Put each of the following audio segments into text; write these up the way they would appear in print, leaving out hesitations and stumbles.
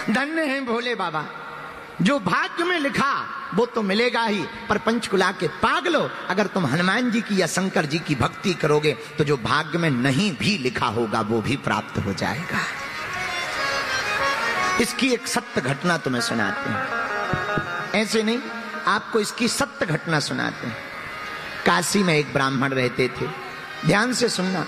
धन्य है भोले बाबा, जो भाग्य में लिखा वो तो मिलेगा ही, पर पंचकुला के पागलो, अगर तुम हनुमान जी की या शंकर जी की भक्ति करोगे तो जो भाग्य में नहीं भी लिखा होगा वो भी प्राप्त हो जाएगा। इसकी एक सत्य घटना तुम्हें सुनाते हैं, ऐसे नहीं, आपको इसकी सत्य घटना सुनाते हैं। काशी में एक ब्राह्मण रहते थे, ध्यान से सुनना।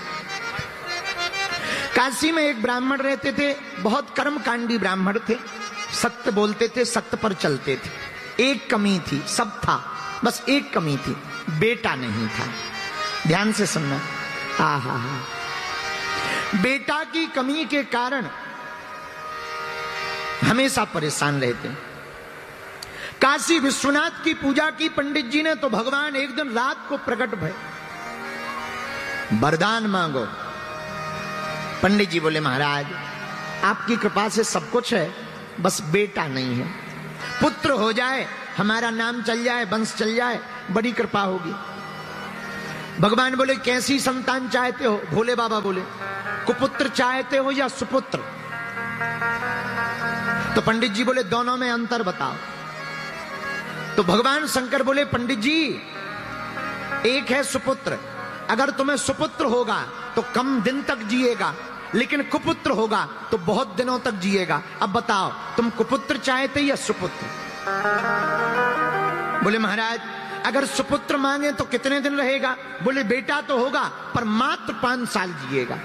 काशी में एक ब्राह्मण रहते थे, बहुत कर्मकांडी ब्राह्मण थे, सत्य बोलते थे, सत्य पर चलते थे। एक कमी थी, सब था, बस एक कमी थी, बेटा नहीं था। ध्यान से सुनना। आहा, बेटा की कमी के कारण हमेशा परेशान रहते। काशी विश्वनाथ की पूजा की पंडित जी ने, तो भगवान एक दिन रात को प्रकट भय, वरदान मांगो। पंडित जी बोले महाराज आपकी कृपा से सब कुछ है, बस बेटा नहीं है, पुत्र हो जाए, हमारा नाम चल जाए, वंश चल जाए, बड़ी कृपा होगी। भगवान बोले कैसी संतान चाहते हो? भोले बाबा बोले कुपुत्र चाहते हो या सुपुत्र? तो पंडित जी बोले दोनों में अंतर बताओ। तो भगवान शंकर बोले पंडित जी एक है सुपुत्र, अगर तुम्हें सुपुत्र होगा तो कम दिन तक जिएगा, लेकिन कुपुत्र होगा तो बहुत दिनों तक जिएगा। अब बताओ तुम कुपुत्र चाहते या सुपुत्र? बोले महाराज अगर सुपुत्र मांगे तो कितने दिन रहेगा? बोले बेटा तो होगा पर मात्र 5 साल जिएगा,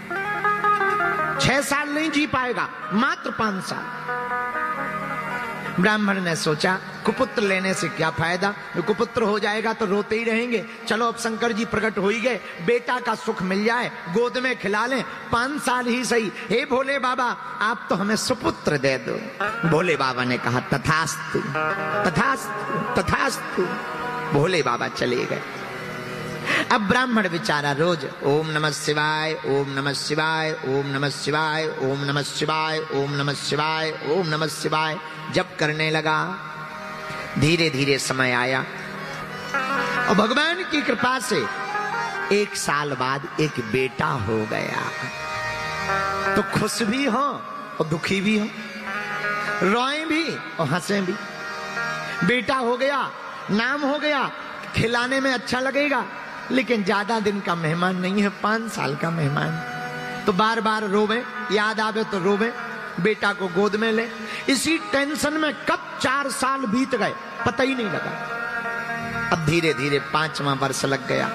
6 साल नहीं जी पाएगा, मात्र 5 साल। ब्राह्मण ने सोचा कुपुत्र लेने से क्या फायदा, कुपुत्र हो जाएगा तो रोते ही रहेंगे, चलो अब शंकर जी प्रकट हो ही गए, बेटा का सुख मिल जाए, गोद में खिला लें, 5 साल ही सही। हे भोले बाबा आप तो हमें सुपुत्र दे दो। भोले बाबा ने कहा तथास्तु तथास्तु तथास्तु। भोले बाबा चले गए। अब ब्राह्मण बेचारा रोज ओम नमः शिवाय, ओम नमः शिवाय, ओम नमः शिवाय, ओम नमः शिवाय, ओम नमः शिवाय, ओम नमः शिवाय जप करने लगा। धीरे धीरे समय आया और भगवान की कृपा से 1 साल बाद एक बेटा हो गया। तो खुश भी हो और दुखी भी हो, रोए भी और हंसे भी। बेटा हो गया, नाम हो गया, खिलाने में अच्छा लगेगा, लेकिन ज्यादा दिन का मेहमान नहीं है, 5 साल का मेहमान। तो बार बार रोवे, याद आवे तो रोवे, बेटा को गोद में ले। इसी टेंशन में कब 4 साल बीत गए पता ही नहीं लगा। अब धीरे धीरे 5वां वर्ष लग गया।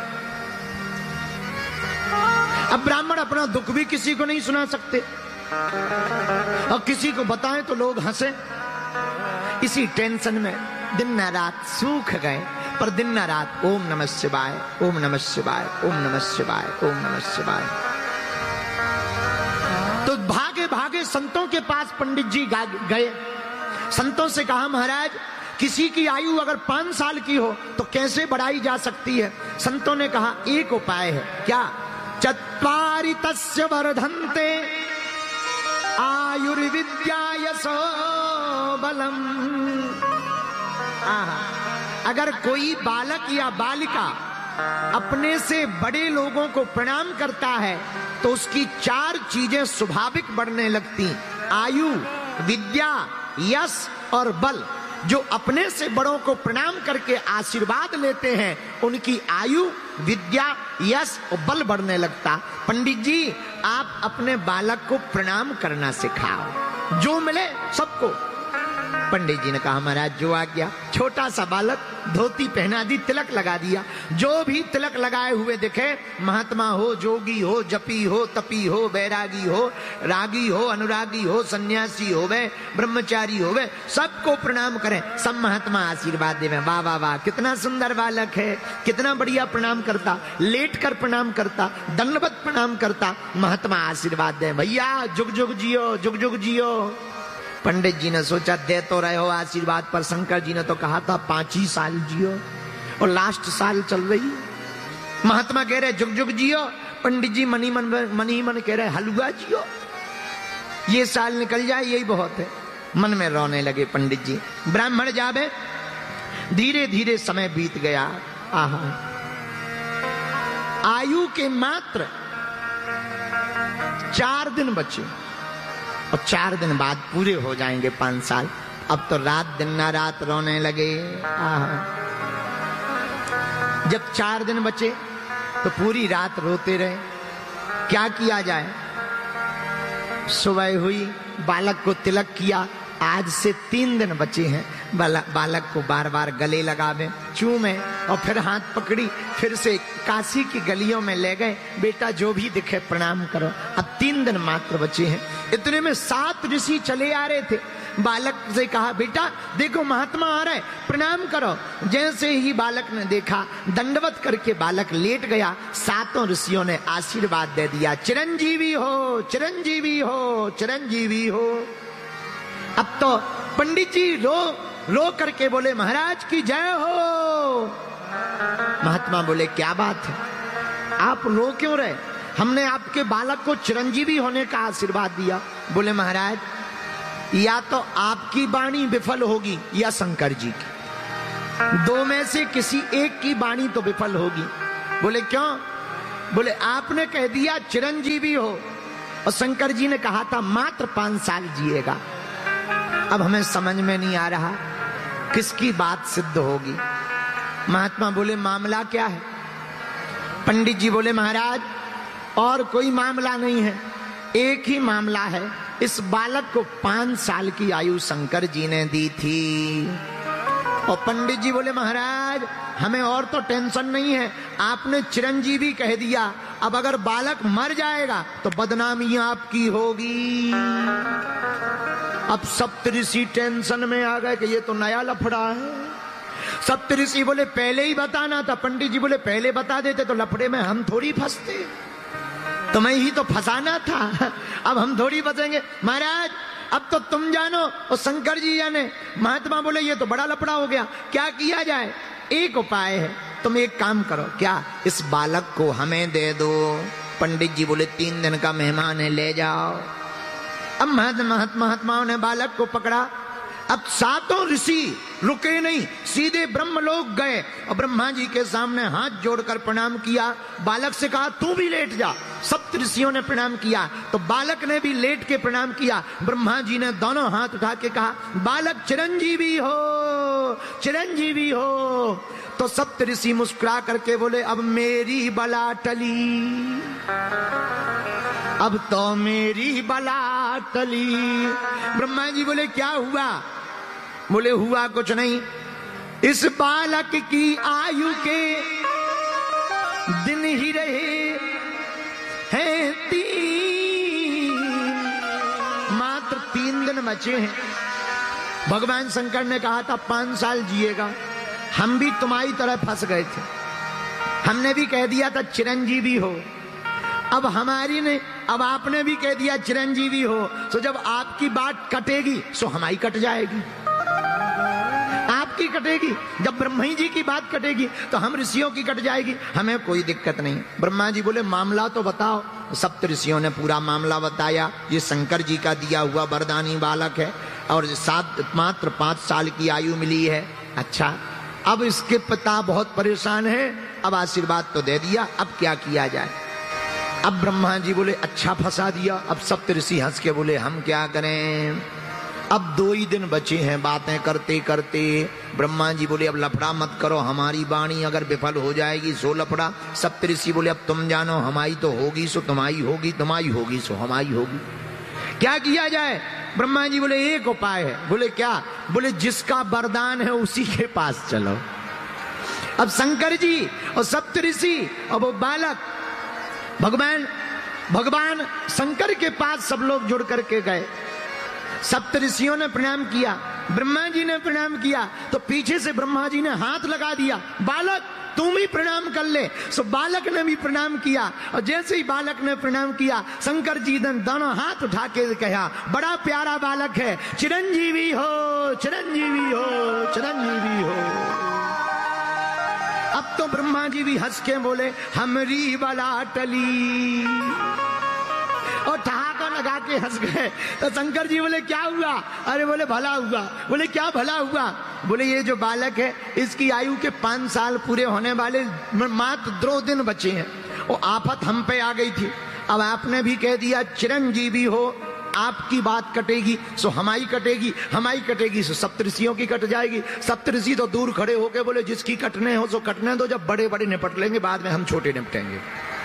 अब ब्राह्मण अपना दुख भी किसी को नहीं सुना सकते और किसी को बताएं तो लोग हंसे। इसी टेंशन में दिन रात सूख गए, पर दिन रात ओम नमः शिवाय, ओम नमः शिवाय, ओम नमः शिवाय, ओम नमः शिवाय। तो भागे भागे संतों के पास पंडित जी गए। संतों से कहा महाराज किसी की आयु अगर 5 साल की हो तो कैसे बढ़ाई जा सकती है? संतों ने कहा एक उपाय है। क्या? चत्वारि तस्य वर्धन्ते आयुर्विद्या यशो बलम। अगर कोई बालक या बालिका अपने से बड़े लोगों को प्रणाम करता है तो उसकी 4 चीजें स्वाभाविक बढ़ने लगती, आयु, विद्या, यश और बल। जो अपने से बड़ों को प्रणाम करके आशीर्वाद लेते हैं उनकी आयु, विद्या, यश और बल बढ़ने लगता। पंडित जी आप अपने बालक को प्रणाम करना सिखाओ, जो मिले सबको। पंडित जी ने कहा महाराज जो आ गया। छोटा सा बालक, धोती पहना दी, तिलक लगा दिया। जो भी तिलक लगाए हुए दिखे, महात्मा हो, जोगी हो, जपी हो, तपी हो, बैरागी हो, रागी हो, अनुरागी हो, सन्यासी हो वे, ब्रह्मचारी हो वे, सबको प्रणाम करें। सब महात्मा आशीर्वाद देवे। वाह वाह वाह कितना सुंदर बालक है, कितना बढ़िया प्रणाम करता, लेट कर प्रणाम करता, दंडवत प्रणाम करता। महात्मा आशीर्वाद दे, भैया जुग जुग जियो, जुग जुग जियो। पंडित जी ने सोचा दे तो रहे हो आशीर्वाद, पर शंकर जी ने तो कहा था 5 ही साल जियो और लास्ट साल चल रही। महात्मा कह रहे जुग जुग जियो, पंडित जी मनी मन कह रहे हलवा जियो, ये साल निकल जाए यही बहुत है। मन में रोने लगे पंडित जी। ब्राह्मण जावे, धीरे धीरे समय बीत गया। आहा, आयु के मात्र 4 दिन बचे। और 4 दिन बाद पूरे हो जाएंगे 5 साल। अब तो रात दिन ना रात रोने लगे। जब 4 दिन बचे तो पूरी रात रोते रहे। क्या किया जाए? सुबह हुई, बालक को तिलक किया। आज से 3 दिन बचे हैं। बालक को बार बार गले लगावे, चूमे, और फिर हाथ पकड़ी, फिर से काशी की गलियों में ले गए। बेटा जो भी दिखे प्रणाम करो। अब 3 दिन मात्र बचे हैं। इतने में 7 ऋषि चले आ रहे थे। बालक से कहा, बेटा देखो महात्मा आ रहे, प्रणाम करो। जैसे ही बालक ने देखा, दंडवत करके बालक लेट गया। 7 ऋषियों ने आशीर्वाद दे दिया, चिरंजीवी हो, चिरंजीवी हो, चिरंजीवी हो। अब तो पंडित जी रो करके बोले, महाराज की जय हो। महात्मा बोले, क्या बात है, आप रो क्यों रहे? हमने आपके बालक को चिरंजीवी होने का आशीर्वाद दिया। बोले, महाराज या तो आपकी वाणी विफल होगी या शंकर जी की, 2 में से किसी एक की वाणी तो विफल होगी। बोले, क्यों? बोले, आपने कह दिया चिरंजीवी हो, और शंकर जी ने कहा था मात्र 5 साल जिएगा। अब हमें समझ में नहीं आ रहा किसकी बात सिद्ध होगी। महात्मा बोले, मामला क्या है? पंडित जी बोले, महाराज और कोई मामला नहीं है, एक ही मामला है। इस बालक को 5 साल की आयु शंकर जी ने दी थी। और पंडित जी बोले, महाराज हमें और तो टेंशन नहीं है, आपने चिरंजीवी कह दिया। अब अगर बालक मर जाएगा तो बदनामी आपकी होगी। अब सप्तऋषि टेंशन में आ गए कि ये तो नया लफड़ा है। सप्तऋषि बोले, पहले ही बताना था। पंडित जी बोले, पहले बता देते तो लफड़े में हम थोड़ी फंसते, तुम्हें ही तो फंसाना था, अब हम थोड़ी फंसेंगे। महाराज अब तो तुम जानो और शंकर जी जाने। महात्मा बोले, ये तो बड़ा लफड़ा हो गया, क्या किया जाए? एक उपाय है, तुम एक काम करो। क्या? इस बालक को हमें दे दो। पंडित जी बोले, 3 दिन का मेहमान है, ले जाओ। अब महात्माओं ने बालक को पकड़ा। अब 7 ऋषि रुके नहीं, सीधे ब्रह्मलोक गए और ब्रह्मा जी के सामने हाथ जोड़कर प्रणाम किया। बालक से कहा, तू भी लेट जा। 7 ऋषियों ने प्रणाम किया तो बालक ने भी लेट के प्रणाम किया। ब्रह्मा जी ने दोनों हाथ उठा के कहा, बालक चिरंजीवी हो, चिरंजीवी हो। तो 7 ऋषि मुस्कुरा करके बोले, अब मेरी बला टली, अब तो मेरी बला टली। ब्रह्मा जी बोले, क्या हुआ? बोले, हुआ कुछ नहीं, इस बालक की आयु के दिन ही रहे हैं 3, मात्र 3 दिन बचे हैं। भगवान शंकर ने कहा था 5 साल जिएगा। हम भी तुम्हारी तरह फंस गए थे, हमने भी कह दिया था चिरंजीवी हो। अब अब आपने भी कह दिया चिरंजीवी हो, तो जब आपकी बात कटेगी सो हमारी कट जाएगी। आपकी कटेगी, जब ब्रह्मा जी की बात कटेगी तो हम ऋषियों की कट जाएगी। हमें कोई दिक्कत नहीं। ब्रह्मा जी बोले, मामला तो बताओ। 7 ऋषियों ने पूरा मामला बताया। ये शंकर जी का दिया हुआ वरदानी बालक है और मात्र 5 साल की आयु मिली है। अच्छा, अब इसके पिता बहुत परेशान है। अब आशीर्वाद तो दे दिया, अब क्या किया जाए? अब ब्रह्मा जी बोले, अच्छा फंसा दिया। अब 7 ऋषि हंस के बोले, हम क्या करें? अब 2 ही दिन बचे हैं बातें करते करते। ब्रह्मा जी बोले, अब लफड़ा मत करो, हमारी वाणी अगर विफल हो जाएगी सो लफड़ा। 7 ऋषि बोले, अब तुम जानो, हमारी तो होगी सो तुम्हारी होगी, तुम्हारी होगी सो हमारी होगी। क्या किया जाए? ब्रह्मा जी बोले, एक उपाय है। बोले, क्या? बोले, जिसका वरदान है उसी के पास चलो। अब शंकर जी और 7 ऋषि और वो बालक भगवान शंकर के पास सब लोग जुड़ करके गए। 7 ऋषियों ने प्रणाम किया, ब्रह्मा जी ने प्रणाम किया, तो पीछे से ब्रह्मा जी ने हाथ लगा दिया, बालक तुम भी प्रणाम कर ले। सो बालक ने भी प्रणाम किया और जैसे ही बालक ने प्रणाम किया, शंकर जी ने दोनों हाथ उठा के कहा, बड़ा प्यारा बालक है, चिरंजीवी हो, चिरंजीवी हो, चिरंजीवी हो। अब तो ब्रह्मा जी भी हंस के बोले, हमरी बला टली, और ठहाका लगा के हंस गए। तो शंकर जी बोले, क्या हुआ? अरे बोले, भला हुआ। बोले, क्या भला हुआ? बोले, ये जो बालक है इसकी आयु के 5 साल पूरे होने वाले, मात्र 2 दिन बचे हैं। वो आफत हम पे आ गई थी, अब आपने भी कह दिया चिरंजीवी हो, आपकी बात कटेगी सो हमारी कटेगी, हमारी कटेगी सो सप्तऋषियों की कट जाएगी। सप्तऋषि तो दूर खड़े होके बोले जिसकी कटने हो सो कटने दो, जब बड़े बड़े निपट लेंगे बाद में हम छोटे निपटेंगे।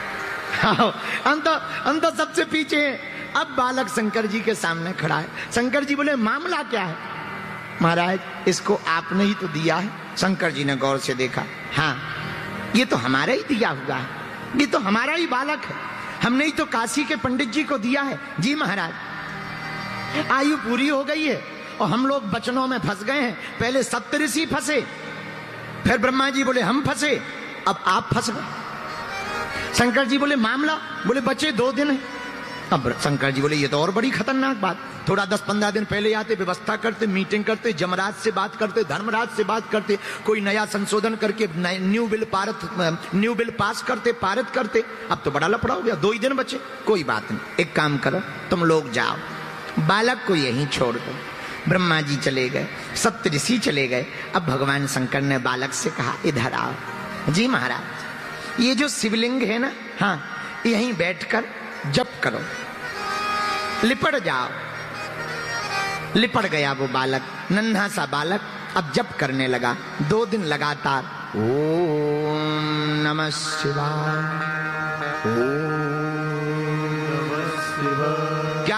हम तो सबसे पीछे हैं। अब बालक शंकर जी के सामने खड़ा है। शंकर जी बोले मामला क्या है? महाराज इसको आपने ही तो दिया है। शंकर जी ने गौर से देखा, हाँ ये तो हमारा ही दिया हुआ है, ये तो हमारा ही बालक है, हमने ही तो काशी के पंडित जी को दिया है। जी महाराज आयु पूरी हो गई है और हम लोग बचनों में फंस गए हैं। पहले सप्तऋषि फंसे, फिर ब्रह्मा जी बोले हम फंसे, अब आप फंस गए। शंकर जी बोले मामला, बोले बचे 2 दिन है। अब शंकर जी बोले ये तो और बड़ी खतरनाक बात, थोड़ा 10-15 दिन पहले आते, व्यवस्था करते, मीटिंग करते, जमराज से बात करते, धर्मराज से बात करते, कोई नया संशोधन करके न्यू बिल पास करते, पारित करते। अब तो बड़ा लफड़ा हो गया, 2 ही दिन बचे। कोई बात नहीं, एक काम करो तुम लोग जाओ, बालक को यहीं छोड़ दो। ब्रह्मा जी चले गए, सप्तऋषि चले गए। अब भगवान शंकर ने बालक से कहा इधर आओ। जी महाराज ये जो शिवलिंग है ना, हाँ यहीं बैठकर जप करो, लिपट जाओ। लिपट गया वो बालक, नन्हा सा बालक, अब जप करने लगा। 2 दिन लगातार ओम नमः शिवाय, ओम